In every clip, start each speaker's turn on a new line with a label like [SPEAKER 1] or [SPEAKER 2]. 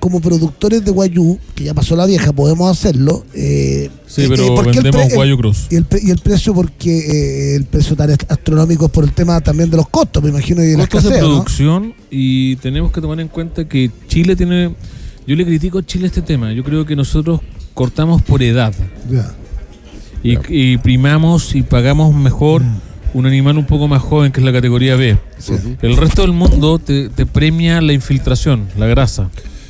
[SPEAKER 1] como productores de guayú, que ya pasó la vieja, podemos hacerlo.
[SPEAKER 2] Sí, pero vendemos guayú cruz.
[SPEAKER 1] Y el precio, porque el precio tan astronómico es por el tema también de los costos, me imagino, y de la escasez,
[SPEAKER 2] de producción,
[SPEAKER 1] ¿no?
[SPEAKER 2] Y tenemos que tomar en cuenta que Chile tiene... Yo le critico a Chile este tema. Yo creo que nosotros cortamos por edad.
[SPEAKER 1] Ya.
[SPEAKER 2] Y primamos y pagamos mejor un animal un poco más joven, que es la categoría B.
[SPEAKER 1] Sí.
[SPEAKER 2] El resto del mundo te premia la infiltración, la grasa.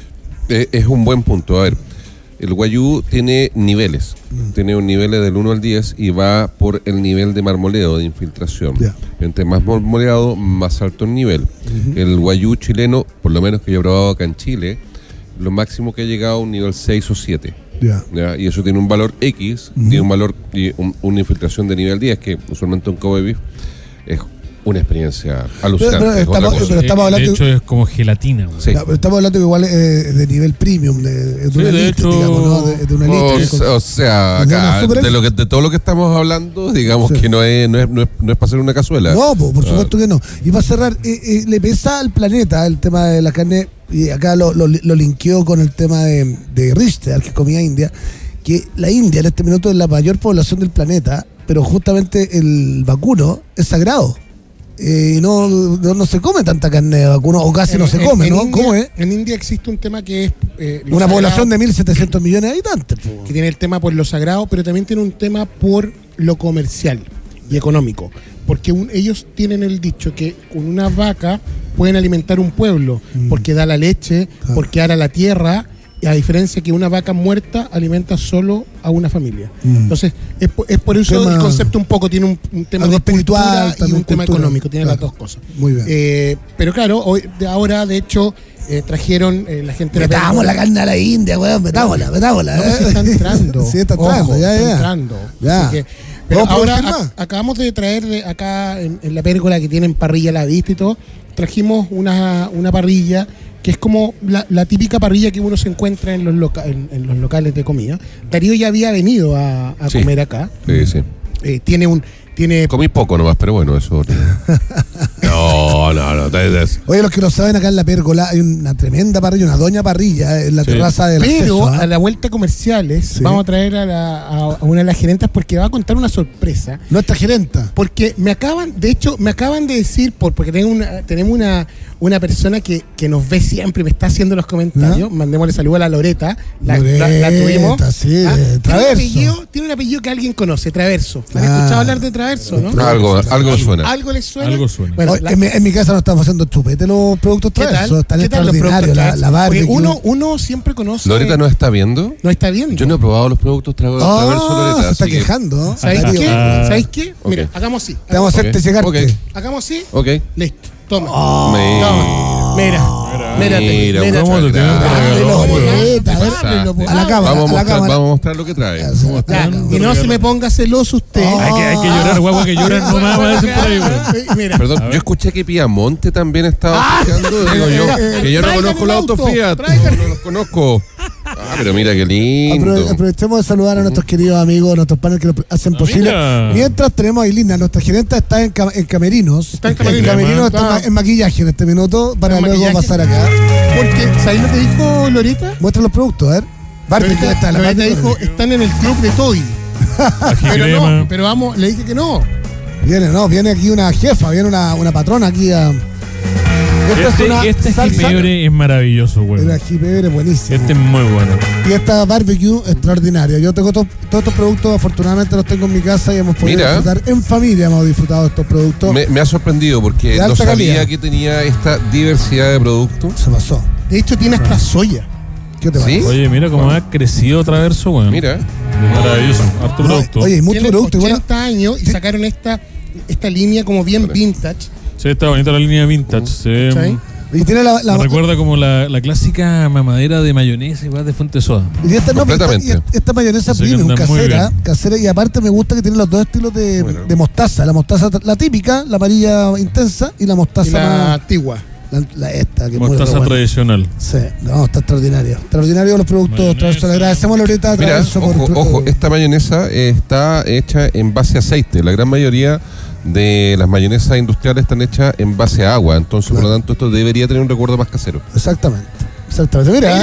[SPEAKER 3] Es un buen punto. A ver, el guayú tiene niveles. Tiene un nivel del 1 al 10 y va por el nivel de marmoleo, de infiltración.
[SPEAKER 1] Yeah.
[SPEAKER 3] Entre más marmoleado, más alto el nivel. El guayú chileno, por lo menos que yo he probado acá en Chile, lo máximo que ha llegado a un nivel 6 o 7. ¿Ya? Y eso tiene un valor X, tiene un valor y una infiltración de nivel 10, que usualmente un Kobe beef es una experiencia alucinante.
[SPEAKER 1] Pero estamos hablando,
[SPEAKER 2] de hecho, es como gelatina.
[SPEAKER 3] Sí.
[SPEAKER 1] Pero estamos hablando que igual es de nivel premium, de una elite,
[SPEAKER 2] hecho,
[SPEAKER 1] digamos, ¿no? De una elite.
[SPEAKER 3] O sea, acá, de todo lo que estamos hablando, digamos que no es para hacer una cazuela.
[SPEAKER 1] No, por supuesto que no. Y para cerrar, le pesa al planeta el tema de la carne, y acá lo linkeó con el tema de Richter, que comía India, que la India en este minuto es la mayor población del planeta, pero justamente el vacuno es sagrado. Y no se come tanta carne de vacuno, o casi no se come, ¿no?
[SPEAKER 4] India,
[SPEAKER 1] ¿Cómo es?
[SPEAKER 4] En India existe un tema que es...
[SPEAKER 1] una población de 1.700 millones de habitantes.
[SPEAKER 4] Que tiene el tema por lo sagrado, pero también tiene un tema por lo comercial y económico. Porque ellos tienen el dicho que con una vaca pueden alimentar un pueblo, porque da la leche, porque ara la tierra, a diferencia que una vaca muerta alimenta solo a una familia. Entonces, es por eso el concepto un poco tiene un tema de espiritual y un tema económico, tiene las dos cosas.
[SPEAKER 1] Muy bien.
[SPEAKER 4] Pero claro, ahora de hecho trajeron la gente...
[SPEAKER 1] Metamos la carne a la India, weón, metámosla.
[SPEAKER 4] No, pues está entrando.
[SPEAKER 1] Sí, está entrando,
[SPEAKER 4] Ojo,
[SPEAKER 1] ya.
[SPEAKER 4] Está entrando.
[SPEAKER 1] Ya.
[SPEAKER 4] Así que, pero ahora acabamos de traer acá en la pérgola, que tienen parrilla a la vista y todo, trajimos una parrilla que es como la típica parrilla que uno se encuentra en los locales de comida. Darío ya había venido a comer acá.
[SPEAKER 3] Sí.
[SPEAKER 4] Tiene
[SPEAKER 3] Comí poco nomás, pero bueno, eso... No.
[SPEAKER 1] Oye, los que lo saben, acá en la pérgola hay una tremenda parrilla, una doña parrilla en la terraza del acceso.
[SPEAKER 4] Pero a la vuelta comerciales vamos a traer a una de las gerentas, porque va a contar una sorpresa.
[SPEAKER 1] Nuestra gerenta.
[SPEAKER 4] Porque me acaban de decir, porque tenemos una persona que nos ve siempre, me está haciendo los comentarios. Mandémosle saludo a la Loreta. La tuvimos.
[SPEAKER 1] Sí, Traverso.
[SPEAKER 4] Tiene un apellido que alguien conoce, Traverso. ¿Han escuchado hablar de Traverso, no?
[SPEAKER 3] Algo suena.
[SPEAKER 4] ¿Algo les suena?
[SPEAKER 2] Algo suena.
[SPEAKER 4] Bueno,
[SPEAKER 1] en mi casa no estamos haciendo chupete los productos Traverso. Están
[SPEAKER 4] ¿Qué tal los
[SPEAKER 1] extraordinarios.
[SPEAKER 4] productos
[SPEAKER 1] La barbecue.
[SPEAKER 4] Uno siempre conoce.
[SPEAKER 3] ¿Loreta no está viendo?
[SPEAKER 4] No está viendo.
[SPEAKER 3] Yo no he probado los productos Traverso, Loreta.
[SPEAKER 1] Se está
[SPEAKER 3] así que-
[SPEAKER 1] quejando.
[SPEAKER 4] ¿Sabéis qué? Mira, hagamos así.
[SPEAKER 1] Te vamos a hacerte llegarte.
[SPEAKER 4] Hagamos así.
[SPEAKER 3] Ok.
[SPEAKER 4] Listo. Toma.
[SPEAKER 3] Mira.
[SPEAKER 4] Mira.
[SPEAKER 2] ¿Cómo te tienes que
[SPEAKER 1] A la cámara.
[SPEAKER 3] Vamos a mostrar lo que trae.
[SPEAKER 4] Y no se me ponga celoso usted.
[SPEAKER 2] Hay que llorar, guagua, que lloran nomás, va a decir por ahí, güey.
[SPEAKER 4] Mira.
[SPEAKER 3] Perdón, yo escuché que Piamonte también estaba escuchando. Digo yo, que yo no conozco el auto Fiat. No los conozco. Pero mira qué lindo.
[SPEAKER 1] Aprovechemos de saludar a nuestros queridos amigos, nuestros paneles que nos hacen posible.
[SPEAKER 2] Mira.
[SPEAKER 1] Mientras tenemos a Ailina, nuestra gerenta está en camerinos.
[SPEAKER 4] Está en camerinos.
[SPEAKER 1] Está en maquillaje en este minuto para luego
[SPEAKER 4] maquillaje.
[SPEAKER 1] pasar acá.
[SPEAKER 4] Porque, ¿sabes lo que dijo Loreta?
[SPEAKER 1] Muestra los productos, a ver. Barbecue está la
[SPEAKER 4] Loreta
[SPEAKER 1] barbecue.
[SPEAKER 4] dijo, están en el club de Toy. Pero vamos, le dije que no.
[SPEAKER 1] Viene aquí una jefa, viene una patrona aquí a...
[SPEAKER 2] Este jipebre es maravilloso, güey.
[SPEAKER 1] El jipebre es buenísimo.
[SPEAKER 2] Este es muy bueno.
[SPEAKER 1] Y esta barbecue extraordinaria. Yo tengo todos estos productos, afortunadamente los tengo en mi casa y hemos podido disfrutar en familia, hemos disfrutado de estos productos.
[SPEAKER 3] Me ha sorprendido porque no sabía que tenía esta diversidad de productos.
[SPEAKER 1] Se pasó.
[SPEAKER 4] De hecho, tiene hasta soya.
[SPEAKER 1] ¿Qué te parece?
[SPEAKER 2] Oye, mira cómo ha crecido Traverso, güey.
[SPEAKER 3] Mira.
[SPEAKER 2] Maravilloso. Harto producto.
[SPEAKER 1] Oye, hay mucho
[SPEAKER 4] Tiene
[SPEAKER 1] producto.
[SPEAKER 4] 80 años y sacaron esta línea como bien vintage.
[SPEAKER 2] Sí, está bonita la línea vintage.
[SPEAKER 4] ¿Sí?
[SPEAKER 1] Y tiene
[SPEAKER 2] me recuerda como la clásica mamadera de mayonesa igual de Fuente Soda.
[SPEAKER 1] Y esta,
[SPEAKER 3] completamente.
[SPEAKER 1] Esta mayonesa premium, casera, y aparte me gusta que tiene los dos estilos de mostaza. La mostaza, la típica, la amarilla intensa, y la mostaza
[SPEAKER 4] y la antigua.
[SPEAKER 1] Esta, que
[SPEAKER 2] mostaza tradicional.
[SPEAKER 1] Sí, no, está extraordinario. Extraordinario los productos Traverso. Le agradecemos, Loreta.
[SPEAKER 3] Mira, ojo, esta mayonesa está hecha en base a aceite. La gran mayoría de las mayonesas industriales están hechas en base a agua. Entonces, por lo tanto, esto debería tener un recuerdo más casero.
[SPEAKER 1] Exactamente. Mira,